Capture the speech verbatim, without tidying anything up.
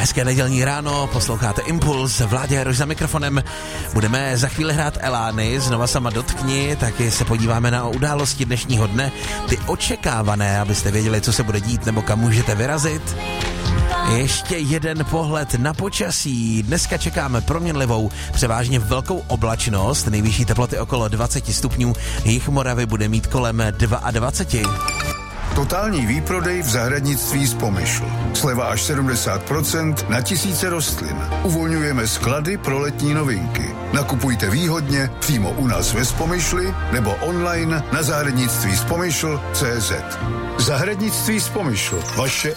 Hezké nedělní ráno, posloucháte Impuls, Vláďa Jaroš za mikrofonem. Budeme za chvíli hrát Elány, znova sama dotkni, taky se podíváme na události dnešního dne, ty očekávané, abyste věděli, co se bude dít nebo kam můžete vyrazit. Ještě jeden pohled na počasí. Dneska čekáme proměnlivou, převážně velkou oblačnost, nejvyšší teploty okolo dvacet stupňů, jih Moravy bude mít kolem dvacet dva. Totální výprodej v zahradnictví z Pomyšl. Sleva až sedmdesát procent na tisíce rostlin. Uvolňujeme sklady pro letní novinky. Nakupujte výhodně přímo u nás ve Spomyšli nebo online na zahradnictví z pomyšl tečka cé zet. Zahradnictví z Pomyšl. Vaše